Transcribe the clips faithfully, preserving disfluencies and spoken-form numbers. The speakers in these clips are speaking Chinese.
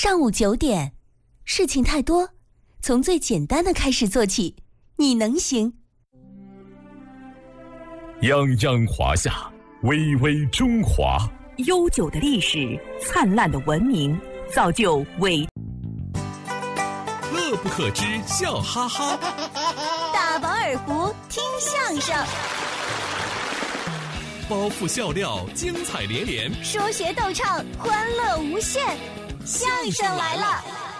上午九点，事情太多，从最简单的开始做起，你能行。 泱泱华夏，巍巍中华。 悠久的历史，灿烂的文明，造就伟。 乐不可支，笑哈哈。 大饱耳福，听相声。 包袱笑料，精彩连连。 说学逗唱，欢乐无限。相声来了。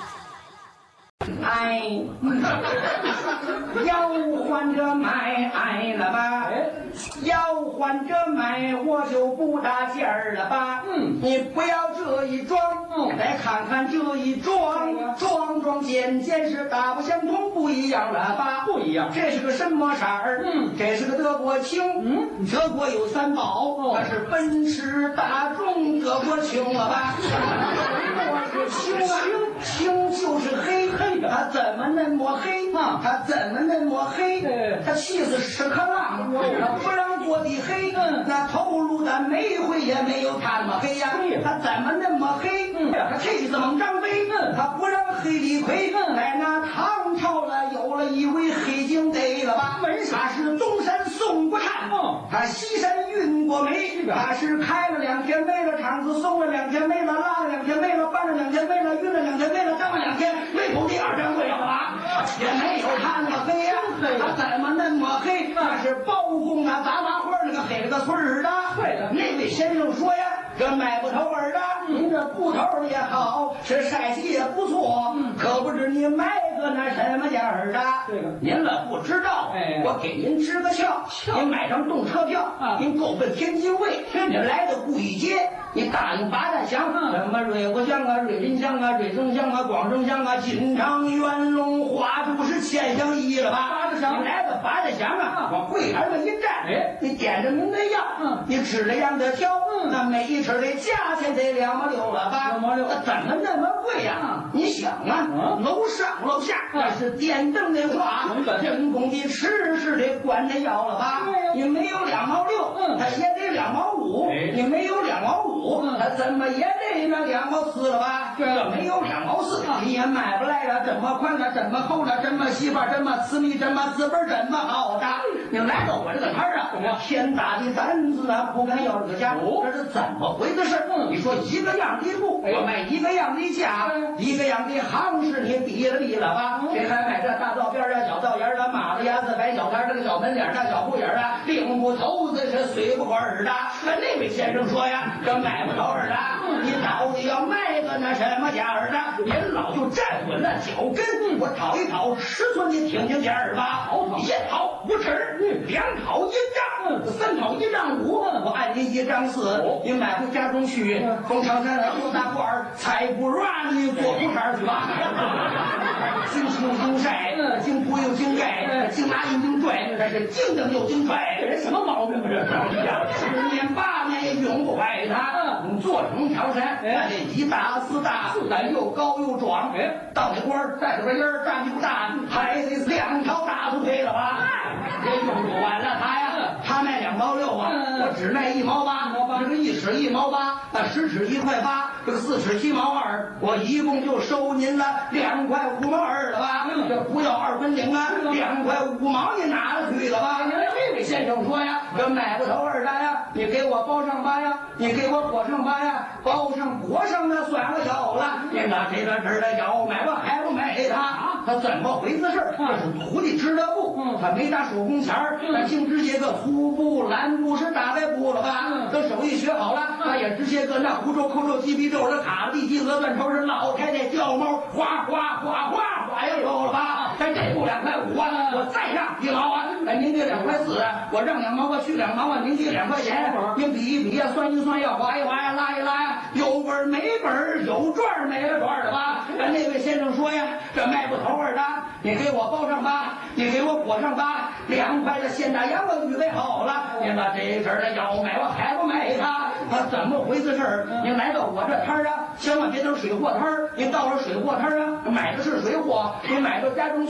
哎，要换着买爱了吧？要换着买，我就不搭劲儿了吧？嗯，你不要这一装，嗯，再看看这一装，装装件件是大不相同，不一样了吧？不一样，这是个什么色儿？嗯，这是个德国青。嗯，德国有三宝，那是奔驰、大众、德国青了吧？我是青啊，青就是黑黑的，它怎么那么黑啊？它怎么那么黑？它气死屎壳郎，它不让过的黑，那头颅的煤灰也没有它那么黑呀。它怎么那么黑？它气死猛张飞，它不让黑李逵。在那唐朝了，有了一位黑警得了吧？他是东山送过炭，他西山运过煤，他是开了两天煤了，厂子送了两天煤了，拉了两天煤了，搬了两天煤了，运了两天煤了，张了两天煤头第二张贵了吧？也没有他那么黑呀，他怎么那么黑？那是包公啊，杂麻花那个黑了个村儿的。对的，那位先生说呀，这买不头儿的，您这布头也好，是晒洗也不错，可不知你买个那什么价儿的。对了，您了不知道，哎，我给您支个窍，您买张动车票，您够奔天津卫，您来到故意街，你答应八大乡，什么瑞国乡啊、瑞林乡啊、瑞增乡啊、广州乡啊、锦昌、元龙、花都是千乡一了吧？八大乡，你来到八大乡啊，往柜台上一站，哎，你点着您的药，嗯，你吃了样的挑，嗯，那每一吃的价钱得两毛六了吧？两毛六，那怎么那么贵呀？你想啊，楼上楼下那是电灯的话，人工的吃是得管着要了吧？你没有两毛六，嗯，它也得两毛五，你没有两毛五，它怎么也得那两毛四了吧？这没有两毛四，你也买不来了。这么宽的，这么厚的，这么细吧，这么私密，这么资本，这么好的。你来到我这个摊儿啊，天大的胆子啊，不敢要这个价，这是怎么回事？你说一个样的布，我卖一个样的价，一个样的行市，你比了比了吧？谁还买这大道边啊、小道沿的、马子牙子、白小摊这个小门脸大小铺眼的，领不头子是随不管儿的。那位先生说呀，这买不头儿的，你到底要卖个那什么价儿的？您老就站稳了脚跟，我讨一讨尺寸，你听听价儿吧。一讨五尺，两讨一丈，三讨一丈五，我按您一丈四，你买回家中去，从长山来做大褂儿，才不让你做裤衩去吧。经青经晒，经铺又经盖，经拿又经拽，这是经蹬又经拽，这人什么毛病啊？这是十年八年也永不坏他。你做成条山，那这一大四大，咱又高又壮，到那官在里边烟儿站不大，还得两条大腿配了吧？这用不完了他呀，他卖两毛六啊，我只卖一毛八，这个一尺一毛八，那十尺一块八，这个四尺七毛二，我一共就收您了两块五毛二了吧？这不要二分零啊，两块五毛你拿了去了吧？这位先生说呀，这买不头二的呀，你给我包上吧呀，你给我裹上吧呀，包上裹上那算个小了，你拿这个这的要买吧还不买他？他怎么回事？这是徒弟织的布，他没打手工钱儿，他净织些个粗布、蓝布是大白布了吧？等手艺学好了，他也织些个那胡皱、扣皱、鸡皮皱、这卡地、鸡鹅断头是老太太叫猫，哗哗哗哗哗又有了吧？咱这布两块五啊，我再让一毛啊，哎，您给两块四，我让两毛，我去两毛啊，您给两块钱，您比一比呀，算一算呀，划一划呀，拉一拉呀，有本没本，有赚没了赚的吧？那位先生说呀，这卖不头儿的，你给我包上吧，你给我裹上吧，两块的现大洋我预备好了，您把这阵儿的要买我还不买它？他怎么回事儿？您来到我这摊儿啊，千万别等水货摊儿，您到了水货摊儿啊，买的是水货，您买到家中去。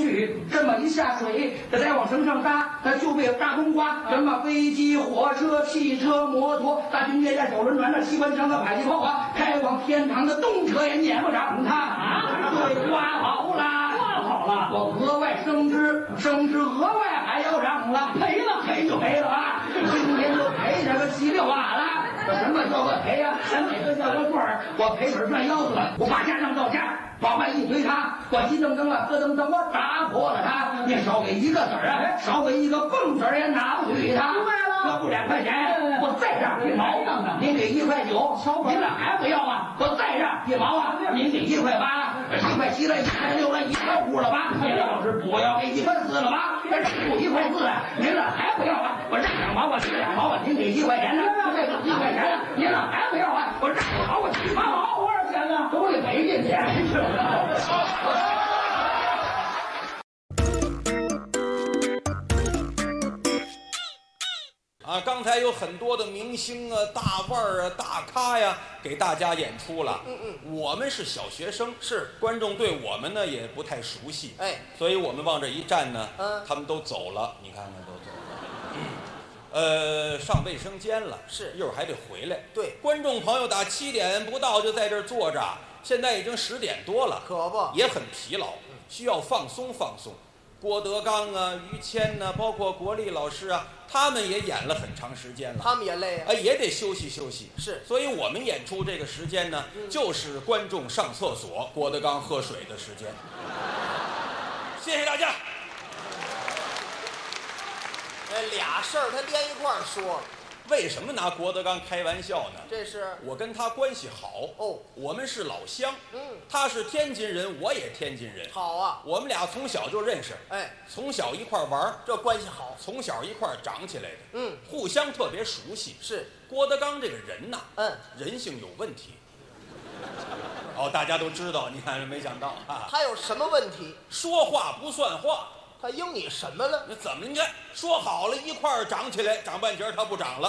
去，这么一下水，这再往绳上搭，那就被大冬瓜，什么飞机、火车、汽车、摩托、大军舰、小轮船、那机关枪和迫击炮啊，开往天堂的动车也撵不上它啊！对，刮好了，刮好了，我额外升职，升职额外还要涨了，赔了赔就赔了啊！今天就赔这个稀里哗啦。什么叫个赔呀？咱每个叫个段儿，我赔本赚腰子了，我把家当到家。往外一推他，我急噔噔了，咯噔噔，我打破了他。你少给一个子儿啊，少给一个蹦子儿也拿不去他。明白了，要不两块钱，我再让一毛。您给一块九，您俩还不要啊？我再让一毛啊！您给一块八，一块七了，一块六了，一块五了吧？您要是不要给一块四了吧？这不一块四了，您俩还不要啊？我让两毛，我给两毛，您给一块钱呢？这个一块钱呢，您俩还不要啊？我让两毛，我七八毛，多少钱呢？都得赔进去。 啊，刚才有很多的明星啊、大腕儿啊、大咖呀，给大家演出了。嗯嗯，我们是小学生，是观众对我们呢也不太熟悉，哎，所以我们往这一站呢，嗯，他们都走了，你看看都走了。嗯呃，上卫生间了，是一会儿还得回来。对，观众朋友打七点不到就在这儿坐着，现在已经十点多了，可不也很疲劳，需要放松放松。郭德纲啊、于谦呐、啊，包括国立老师啊，他们也演了很长时间了，他们也累啊，也得休息休息。是，所以我们演出这个时间呢，嗯、就是观众上厕所、郭德纲喝水的时间。谢谢大家。 这俩事儿他连一块儿说， 为什么拿郭德纲开玩笑呢？ 这是我跟他关系好哦，我们是老乡，嗯，他是天津人，我也天津人， 好啊， 我们俩从小就认识，哎，从小一块玩， 这关系好， 从小一块长起来的， 嗯， 互相特别熟悉。是郭德纲这个人呐，嗯，人性有问题。哦，大家都知道，你看没想到啊， 他有什么问题？ 说话不算话。 他应你什么了？ 那怎么？你看说好了一块儿长起来，长半截他不长了，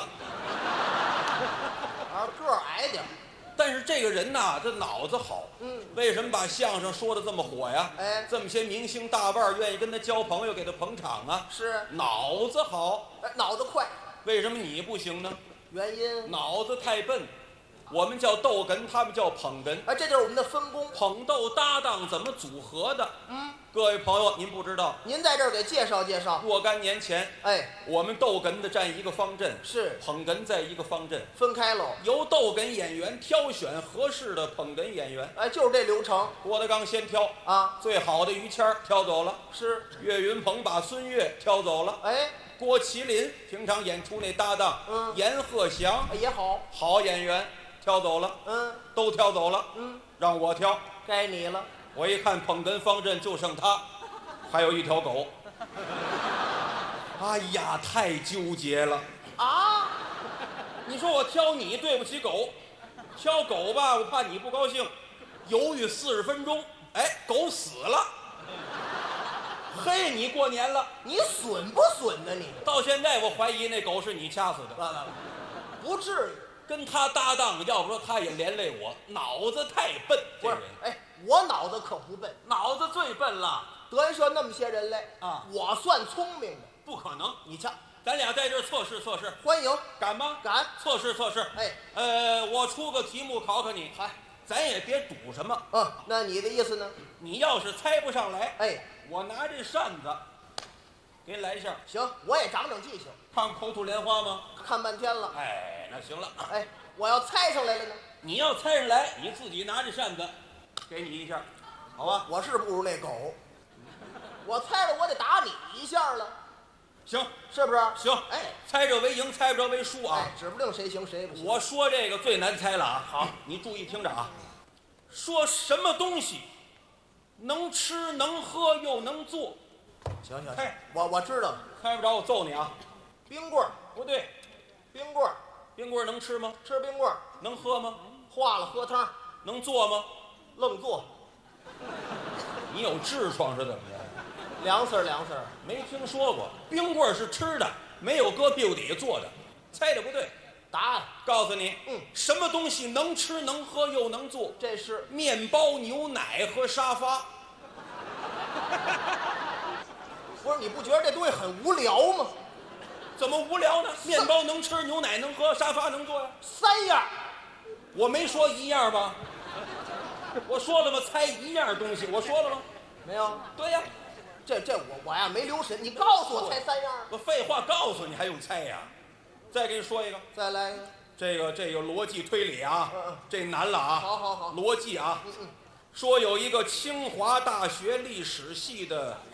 啊，个儿矮点。 但是这个人呐，这脑子好。嗯，为什么把相声说的这么火呀？哎，这么些明星大腕愿意跟他交朋友，给他捧场啊。是，脑子好。 哎，脑子快。 为什么你不行呢？ 原因？ 脑子太笨。我们叫逗哏，他们叫捧哏。 哎，这就是我们的分工。 捧逗搭档怎么组合的？嗯，各位朋友，您不知道， 您在这儿给介绍介绍。 若干年前， 哎， 我们逗哏的站一个方阵， 是捧哏在一个方阵， 分开喽。 由逗哏演员挑选合适的捧哏演员。 哎，就是这流程。 郭德纲先挑啊，最好的于谦儿挑走了，是岳云鹏把孙越挑走了。哎，郭麒麟平常演出那搭档，嗯，阎鹤祥也好， 好演员。挑走了，嗯，都挑走了，嗯，让我挑， 该你了。 我一看捧哏方阵就剩他，还有一条狗。哎呀，太纠结了啊！你说我挑你对不起狗，挑狗吧，我怕你不高兴，犹豫四十分钟，哎，狗死了。嘿，你过年了， 你损不损呢？你到现在我怀疑那狗是你掐死的。 完了，不至于。 跟他搭档，要不说他也连累我，脑子太笨。这人， 哎，我脑子可不笨， 脑子最笨了。 德云社那么些人来啊，我算聪明的， 不可能。 你瞧， 咱俩在这儿测试测试， 欢迎， 敢吗？ 敢， 测试测试。哎，呃，我出个题目考考你，嗨，咱也别赌什么。 嗯，那你的意思呢？ 你要是猜不上来， 哎， 我拿这扇子给你来一下。 行，我也长长记性。 看口吐莲花吗？ 看半天了。 哎，那行了。 哎，我要猜上来了呢？ 你要猜上来，你自己拿着扇子，给你一下，好吧？ 我是不如那狗，我猜了我得打你一下了。 行， 是不是？ 行。哎，猜着为赢，猜不着为输啊。 哎，指不定谁行谁不行。 我说这个最难猜了啊。好，你注意听着啊。说什么东西能吃能喝又能做？ 行行，哎，我我知道了。 猜不着我揍你啊。 冰棍儿不对， 冰棍儿， 冰棍儿能吃吗？ 吃冰棍儿。 能喝吗？ 化了喝汤。 能做吗？ 愣做。 你有痔疮是怎么着？ 凉丝儿凉丝儿， 没听说过。冰棍儿是吃的，没有搁屁股底下做的。猜的不对。 答案告诉你，嗯，什么东西能吃能喝又能做？ 这是面包、牛奶和沙发。 不是，你不觉得这东西很无聊吗？ 怎么无聊呢？面包能吃，牛奶能喝，沙发能坐呀。 三样， 我没说一样吧？我说了吗？猜一样东西，我说了吗？ 没有。 对呀， 这这我我呀没留神，你告诉我猜三样。 我废话告诉你，还用猜呀？再给你说一个， 再来一个。 这个这个逻辑推理啊， 嗯嗯这难了啊。 好好好， 逻辑啊。 嗯嗯。 说有一个清华大学历史系的